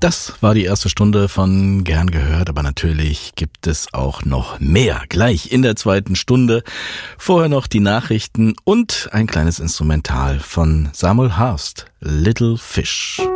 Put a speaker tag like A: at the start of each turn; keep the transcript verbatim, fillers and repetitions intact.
A: Das war die erste Stunde von Gern gehört, aber natürlich gibt es auch noch mehr. Gleich in der zweiten Stunde. Vorher noch die Nachrichten und ein kleines Instrumental von Samuel Harst, Little Fish.